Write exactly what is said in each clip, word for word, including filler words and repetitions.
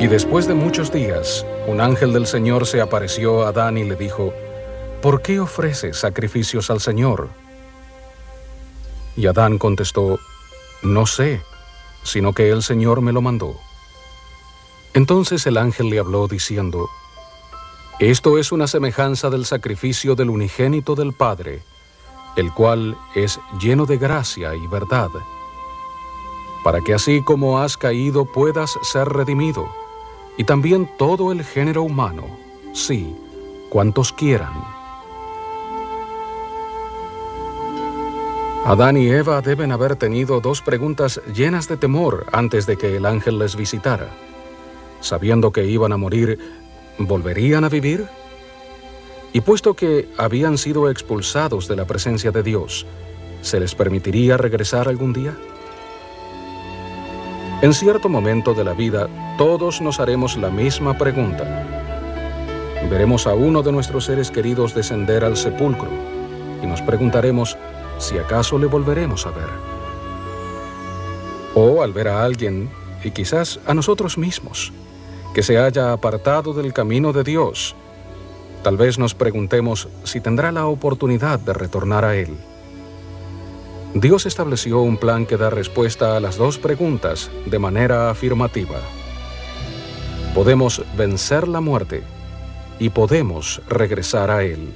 Y después de muchos días, un ángel del Señor se apareció a Adán y le dijo: ¿Por qué ofreces sacrificios al Señor? Y Adán contestó: No sé, sino que el Señor me lo mandó. Entonces el ángel le habló diciendo: Esto es una semejanza del sacrificio del unigénito del Padre, el cual es lleno de gracia y verdad, para que así como has caído puedas ser redimido, y también todo el género humano, sí, cuantos quieran. Adán y Eva deben haber tenido dos preguntas llenas de temor antes de que el ángel les visitara. Sabiendo que iban a morir, ¿volverían a vivir? Y puesto que habían sido expulsados de la presencia de Dios, ¿se les permitiría regresar algún día? En cierto momento de la vida, todos nos haremos la misma pregunta. Veremos a uno de nuestros seres queridos descender al sepulcro y nos preguntaremos si acaso le volveremos a ver. O al ver a alguien, y quizás a nosotros mismos, que se haya apartado del camino de Dios, tal vez nos preguntemos si tendrá la oportunidad de retornar a Él. Dios estableció un plan que da respuesta a las dos preguntas de manera afirmativa. Podemos vencer la muerte y podemos regresar a Él.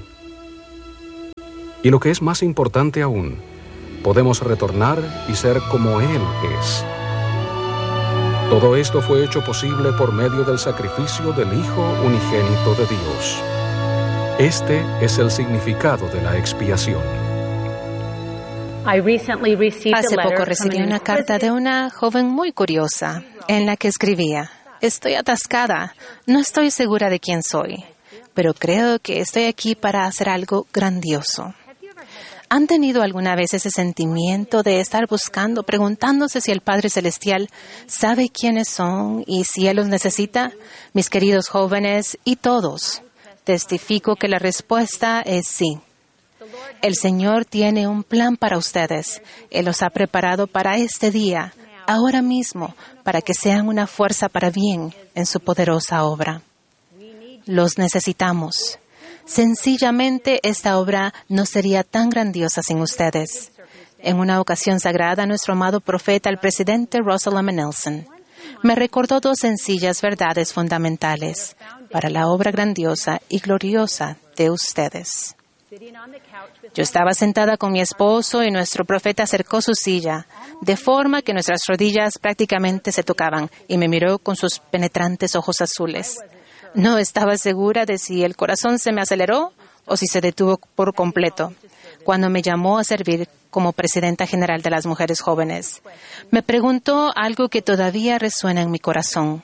Y lo que es más importante aún, podemos retornar y ser como Él es. Todo esto fue hecho posible por medio del sacrificio del Hijo unigénito de Dios. Este es el significado de la expiación. Hace poco recibí una carta de una joven muy curiosa, en la que escribía: Estoy atascada, no estoy segura de quién soy, pero creo que estoy aquí para hacer algo grandioso. ¿Han tenido alguna vez ese sentimiento de estar buscando, preguntándose si el Padre Celestial sabe quiénes son y si Él los necesita? Mis queridos jóvenes y todos, testifico que la respuesta es sí. El Señor tiene un plan para ustedes. Él los ha preparado para este día, ahora mismo, para que sean una fuerza para bien en su poderosa obra. Los necesitamos. Sencillamente, esta obra no sería tan grandiosa sin ustedes. En una ocasión sagrada, nuestro amado profeta, el presidente Russell M. Nelson, me recordó dos sencillas verdades fundamentales para la obra grandiosa y gloriosa de ustedes. Yo estaba sentada con mi esposo y nuestro profeta acercó su silla, de forma que nuestras rodillas prácticamente se tocaban, y me miró con sus penetrantes ojos azules. No estaba segura de si el corazón se me aceleró o si se detuvo por completo cuando me llamó a servir como presidenta general de las mujeres jóvenes. Me preguntó algo que todavía resuena en mi corazón.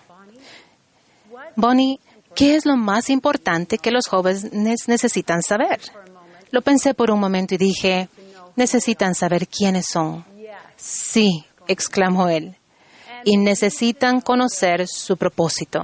Bonnie, ¿qué es lo más importante que los jóvenes necesitan saber? Lo pensé por un momento y dije, necesitan saber quiénes son. Sí, exclamó él, y necesitan conocer su propósito.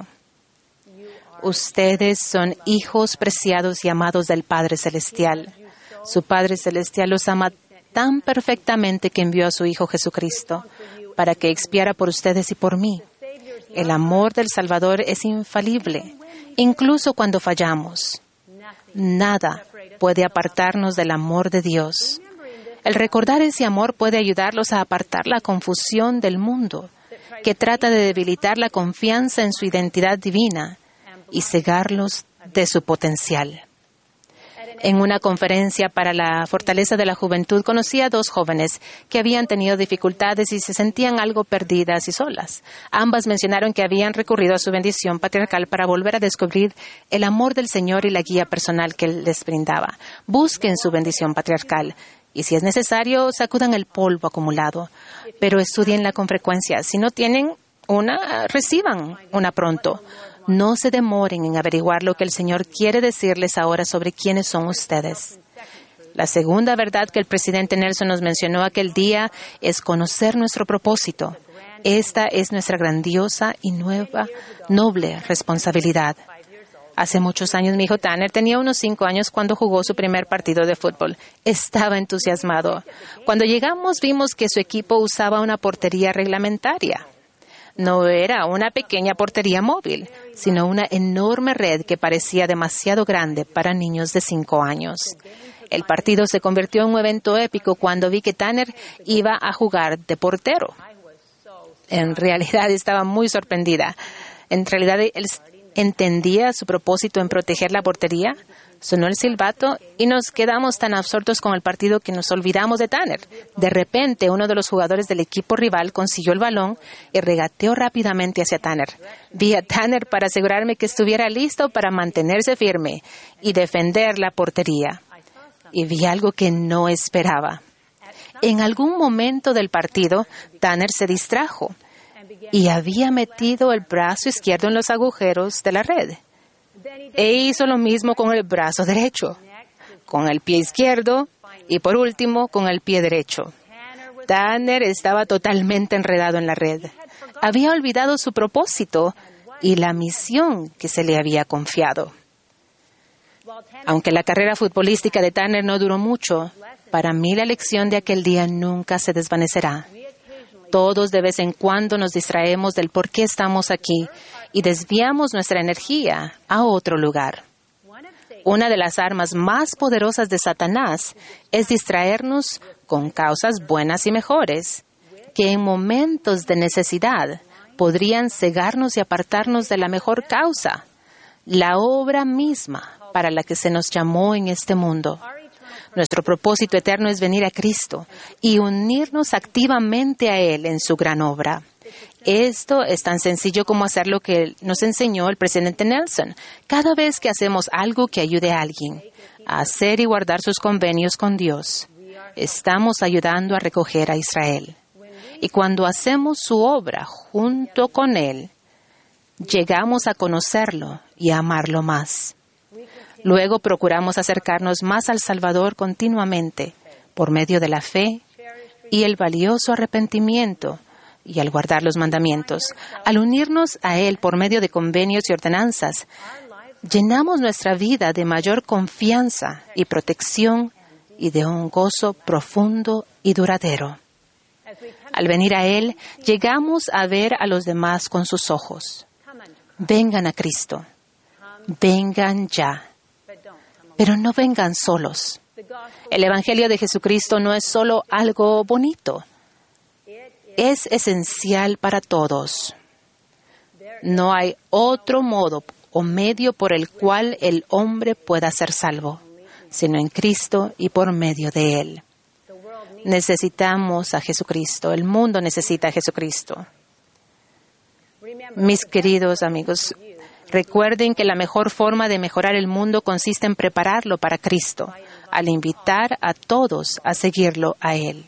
Ustedes son hijos preciados y amados del Padre Celestial. Su Padre Celestial los ama tan perfectamente que envió a su Hijo Jesucristo para que expiara por ustedes y por mí. El amor del Salvador es infalible, incluso cuando fallamos. Nada puede apartarnos del amor de Dios. El recordar ese amor puede ayudarlos a apartar la confusión del mundo, que trata de debilitar la confianza en su identidad divina y cegarlos de su potencial. En una conferencia para la fortaleza de la juventud, conocí a dos jóvenes que habían tenido dificultades y se sentían algo perdidas y solas. Ambas mencionaron que habían recurrido a su bendición patriarcal para volver a descubrir el amor del Señor y la guía personal que Él les brindaba. Busquen su bendición patriarcal y, si es necesario, sacudan el polvo acumulado, pero estudienla con frecuencia. Si no tienen una, reciban una pronto. No se demoren en averiguar lo que el Señor quiere decirles ahora sobre quiénes son ustedes. La segunda verdad que el presidente Nelson nos mencionó aquel día es conocer nuestro propósito. Esta es nuestra grandiosa y nueva, noble responsabilidad. Hace muchos años mi hijo Tanner tenía unos cinco años cuando jugó su primer partido de fútbol. Estaba entusiasmado. Cuando llegamos vimos que su equipo usaba una portería reglamentaria. No era una pequeña portería móvil, sino una enorme red que parecía demasiado grande para niños de cinco años. El partido se convirtió en un evento épico cuando vi que Tanner iba a jugar de portero. En realidad estaba muy sorprendida. En realidad él entendía su propósito en proteger la portería. Sonó el silbato y nos quedamos tan absortos con el partido que nos olvidamos de Tanner. De repente, uno de los jugadores del equipo rival consiguió el balón y regateó rápidamente hacia Tanner. Vi a Tanner para asegurarme que estuviera listo para mantenerse firme y defender la portería. Y vi algo que no esperaba. En algún momento del partido, Tanner se distrajo y había metido el brazo izquierdo en los agujeros de la red. E hizo lo mismo con el brazo derecho, con el pie izquierdo y, por último, con el pie derecho. Tanner estaba totalmente enredado en la red. Había olvidado su propósito y la misión que se le había confiado. Aunque la carrera futbolística de Tanner no duró mucho, para mí la lección de aquel día nunca se desvanecerá. Todos de vez en cuando nos distraemos del por qué estamos aquí y desviamos nuestra energía a otro lugar. Una de las armas más poderosas de Satanás es distraernos con causas buenas y mejores, que en momentos de necesidad podrían cegarnos y apartarnos de la mejor causa, la obra misma para la que se nos llamó en este mundo. Nuestro propósito eterno es venir a Cristo y unirnos activamente a Él en su gran obra. Esto es tan sencillo como hacer lo que nos enseñó el presidente Nelson. Cada vez que hacemos algo que ayude a alguien a hacer y guardar sus convenios con Dios, estamos ayudando a recoger a Israel. Y cuando hacemos su obra junto con Él, llegamos a conocerlo y a amarlo más. Luego procuramos acercarnos más al Salvador continuamente por medio de la fe y el valioso arrepentimiento y al guardar los mandamientos. Al unirnos a Él por medio de convenios y ordenanzas, llenamos nuestra vida de mayor confianza y protección y de un gozo profundo y duradero. Al venir a Él, llegamos a ver a los demás con sus ojos. Vengan a Cristo. Vengan ya. Pero no vengan solos. El Evangelio de Jesucristo no es solo algo bonito. Es esencial para todos. No hay otro modo o medio por el cual el hombre pueda ser salvo, sino en Cristo y por medio de Él. Necesitamos a Jesucristo. El mundo necesita a Jesucristo. Mis queridos amigos, recuerden que la mejor forma de mejorar el mundo consiste en prepararlo para Cristo, al invitar a todos a seguirlo a Él.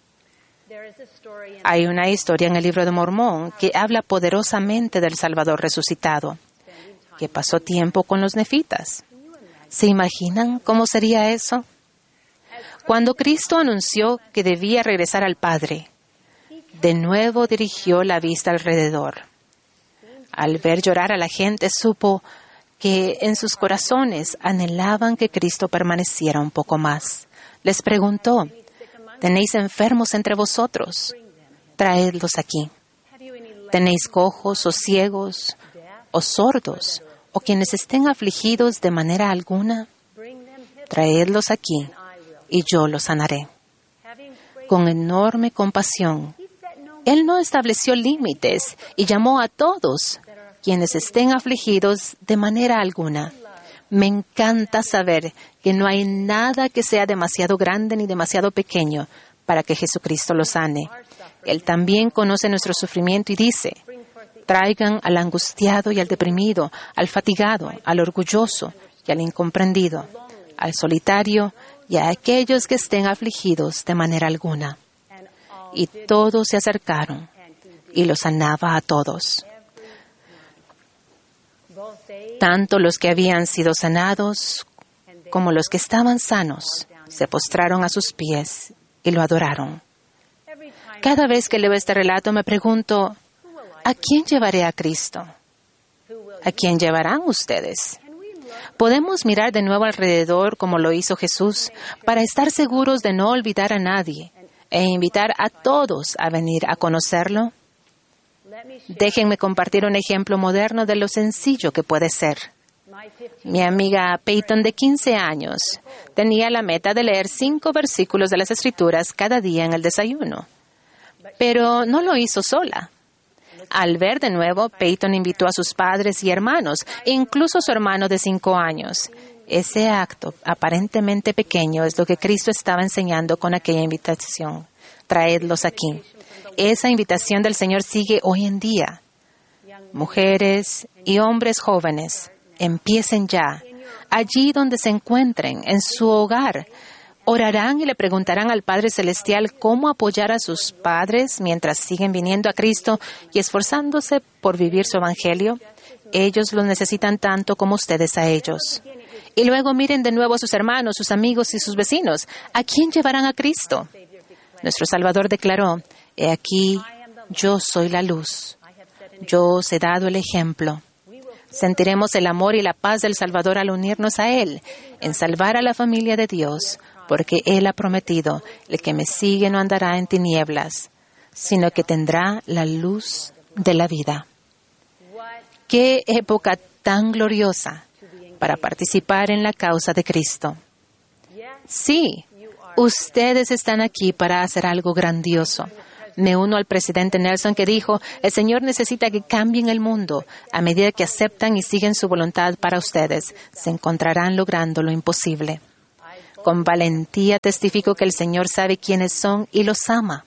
Hay una historia en el Libro de Mormón que habla poderosamente del Salvador resucitado, que pasó tiempo con los nefitas. ¿Se imaginan cómo sería eso? Cuando Cristo anunció que debía regresar al Padre, de nuevo dirigió la vista alrededor. Al ver llorar a la gente, supo que en sus corazones anhelaban que Cristo permaneciera un poco más. Les preguntó, ¿tenéis enfermos entre vosotros? Traedlos aquí. ¿Tenéis cojos o ciegos o sordos o quienes estén afligidos de manera alguna? Traedlos aquí y yo los sanaré. Con enorme compasión, Él no estableció límites y llamó a todos quienes estén afligidos de manera alguna. Me encanta saber que no hay nada que sea demasiado grande ni demasiado pequeño para que Jesucristo los sane. Él también conoce nuestro sufrimiento y dice, traigan al angustiado y al deprimido, al fatigado, al orgulloso y al incomprendido, al solitario y a aquellos que estén afligidos de manera alguna. Y todos se acercaron y los sanaba a todos. Tanto los que habían sido sanados como los que estaban sanos se postraron a sus pies y lo adoraron. Cada vez que leo este relato me pregunto, ¿a quién llevaré a Cristo? ¿A quién llevarán ustedes? Podemos mirar de nuevo alrededor como lo hizo Jesús para estar seguros de no olvidar a nadie e invitar a todos a venir a conocerlo. Déjenme compartir un ejemplo moderno de lo sencillo que puede ser. Mi amiga Peyton, de quince años, tenía la meta de leer cinco versículos de las Escrituras cada día en el desayuno. Pero no lo hizo sola. Al ver de nuevo, Peyton invitó a sus padres y hermanos, incluso a su hermano de cinco años. Ese acto, aparentemente pequeño, es lo que Cristo estaba enseñando con aquella invitación. Traedlos aquí. Esa invitación del Señor sigue hoy en día. Mujeres y hombres jóvenes, empiecen ya, allí donde se encuentren, en su hogar. Orarán y le preguntarán al Padre Celestial cómo apoyar a sus padres mientras siguen viniendo a Cristo y esforzándose por vivir su Evangelio. Ellos lo necesitan tanto como ustedes a ellos. Y luego miren de nuevo a sus hermanos, sus amigos y sus vecinos. ¿A quién llevarán a Cristo? Nuestro Salvador declaró, «He aquí, yo soy la luz. Yo os he dado el ejemplo». Sentiremos el amor y la paz del Salvador al unirnos a Él, en salvar a la familia de Dios, porque Él ha prometido, el que me sigue no andará en tinieblas, sino que tendrá la luz de la vida. ¡Qué época tan gloriosa para participar en la causa de Cristo! Sí, ustedes están aquí para hacer algo grandioso. Me uno al presidente Nelson que dijo, el Señor necesita que cambien el mundo. A medida que aceptan y siguen su voluntad para ustedes, se encontrarán logrando lo imposible. Con valentía testifico que el Señor sabe quiénes son y los ama.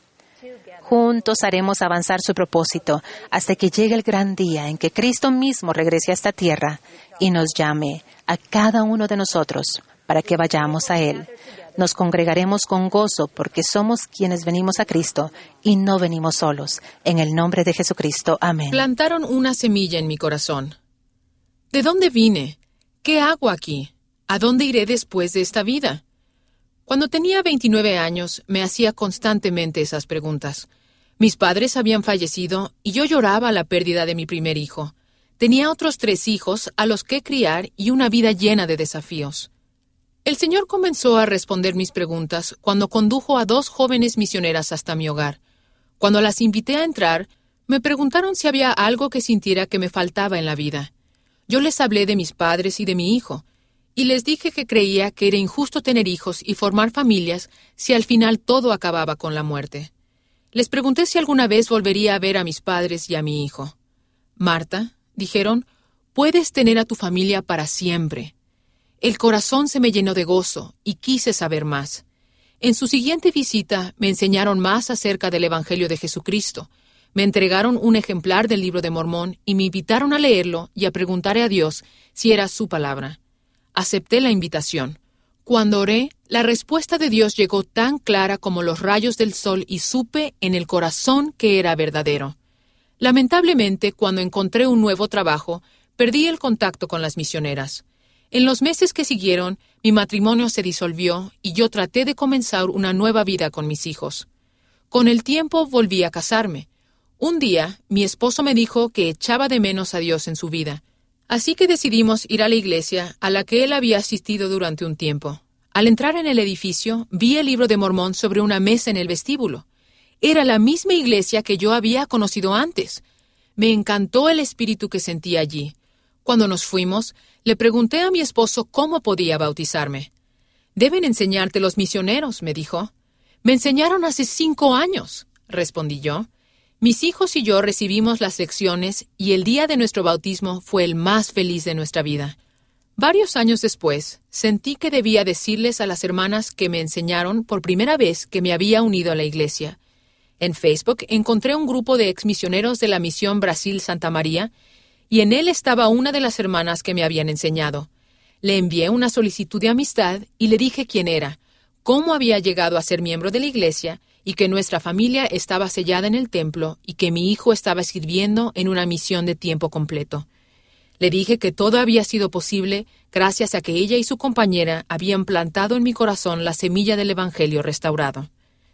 Juntos haremos avanzar su propósito hasta que llegue el gran día en que Cristo mismo regrese a esta tierra y nos llame a cada uno de nosotros para que vayamos a Él. Nos congregaremos con gozo porque somos quienes venimos a Cristo y no venimos solos. En el nombre de Jesucristo. Amén. Plantaron una semilla en mi corazón. ¿De dónde vine? ¿Qué hago aquí? ¿A dónde iré después de esta vida? Cuando tenía veintinueve años, me hacía constantemente esas preguntas. Mis padres habían fallecido y yo lloraba la pérdida de mi primer hijo. Tenía otros tres hijos a los que criar y una vida llena de desafíos. El Señor comenzó a responder mis preguntas cuando condujo a dos jóvenes misioneras hasta mi hogar. Cuando las invité a entrar, me preguntaron si había algo que sintiera que me faltaba en la vida. Yo les hablé de mis padres y de mi hijo, y les dije que creía que era injusto tener hijos y formar familias si al final todo acababa con la muerte. Les pregunté si alguna vez volvería a ver a mis padres y a mi hijo. Marta, dijeron, puedes tener a tu familia para siempre. El corazón se me llenó de gozo y quise saber más. En su siguiente visita me enseñaron más acerca del Evangelio de Jesucristo. Me entregaron un ejemplar del Libro de Mormón y me invitaron a leerlo y a preguntar a Dios si era su palabra. Acepté la invitación. Cuando oré, la respuesta de Dios llegó tan clara como los rayos del sol y supe en el corazón que era verdadero. Lamentablemente, cuando encontré un nuevo trabajo, perdí el contacto con las misioneras. En los meses que siguieron, mi matrimonio se disolvió y yo traté de comenzar una nueva vida con mis hijos. Con el tiempo volví a casarme. Un día, mi esposo me dijo que echaba de menos a Dios en su vida. Así que decidimos ir a la iglesia a la que él había asistido durante un tiempo. Al entrar en el edificio, vi el Libro de Mormón sobre una mesa en el vestíbulo. Era la misma iglesia que yo había conocido antes. Me encantó el espíritu que sentía allí. Cuando nos fuimos, le pregunté a mi esposo cómo podía bautizarme. «Deben enseñarte los misioneros», me dijo. «Me enseñaron hace cinco años», respondí yo. Mis hijos y yo recibimos las lecciones y el día de nuestro bautismo fue el más feliz de nuestra vida. Varios años después, sentí que debía decirles a las hermanas que me enseñaron por primera vez que me había unido a la iglesia. En Facebook encontré un grupo de exmisioneros de la Misión Brasil Santa María y en él estaba una de las hermanas que me habían enseñado. Le envié una solicitud de amistad y le dije quién era, cómo había llegado a ser miembro de la iglesia y que nuestra familia estaba sellada en el templo y que mi hijo estaba sirviendo en una misión de tiempo completo. Le dije que todo había sido posible gracias a que ella y su compañera habían plantado en mi corazón la semilla del Evangelio restaurado.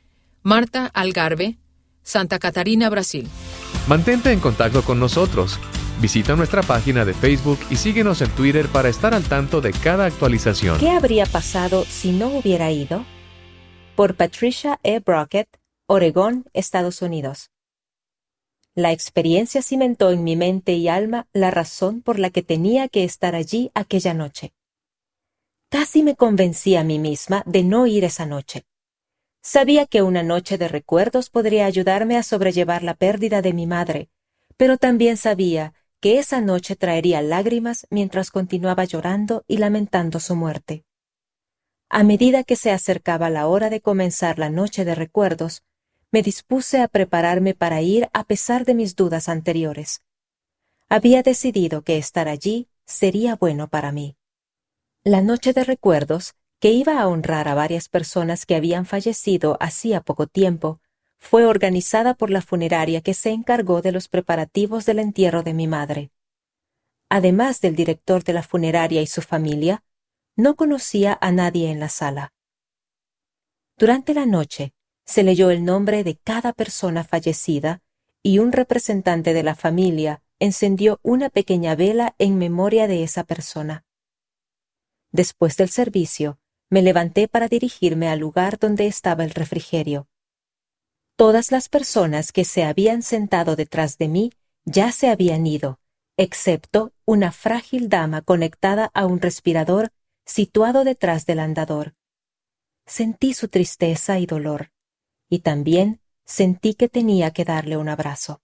Marta Algarve, Santa Catarina, Brasil. Mantente en contacto con nosotros. Visita nuestra página de Facebook y síguenos en Twitter para estar al tanto de cada actualización. ¿Qué habría pasado si no hubiera ido? Por Patricia E. Brockett, Oregón, Estados Unidos. La experiencia cimentó en mi mente y alma la razón por la que tenía que estar allí aquella noche. Casi me convencí a mí misma de no ir esa noche. Sabía que una noche de recuerdos podría ayudarme a sobrellevar la pérdida de mi madre, pero también sabía que esa noche traería lágrimas mientras continuaba llorando y lamentando su muerte. A medida que se acercaba la hora de comenzar la noche de recuerdos, me dispuse a prepararme para ir a pesar de mis dudas anteriores. Había decidido que estar allí sería bueno para mí. La noche de recuerdos, que iba a honrar a varias personas que habían fallecido hacía poco tiempo, fue organizada por la funeraria que se encargó de los preparativos del entierro de mi madre. Además del director de la funeraria y su familia, no conocía a nadie en la sala. Durante la noche, se leyó el nombre de cada persona fallecida y un representante de la familia encendió una pequeña vela en memoria de esa persona. Después del servicio, me levanté para dirigirme al lugar donde estaba el refrigerio. Todas las personas que se habían sentado detrás de mí ya se habían ido, excepto una frágil dama conectada a un respirador situado detrás del andador. Sentí su tristeza y dolor, y también sentí que tenía que darle un abrazo.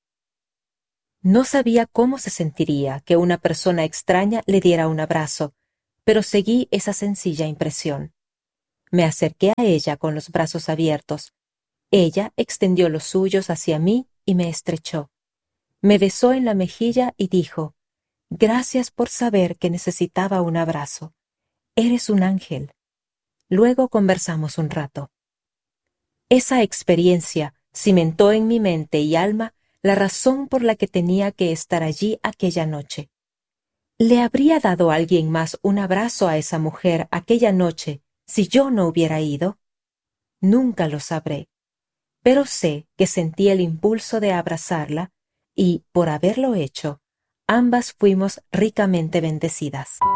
No sabía cómo se sentiría que una persona extraña le diera un abrazo, pero seguí esa sencilla impresión. Me acerqué a ella con los brazos abiertos. Ella extendió los suyos hacia mí y me estrechó. Me besó en la mejilla y dijo: «Gracias por saber que necesitaba un abrazo. Eres un ángel». Luego conversamos un rato. Esa experiencia cimentó en mi mente y alma la razón por la que tenía que estar allí aquella noche. ¿Le habría dado a alguien más un abrazo a esa mujer aquella noche si yo no hubiera ido? Nunca lo sabré, pero sé que sentí el impulso de abrazarla y, por haberlo hecho, ambas fuimos ricamente bendecidas.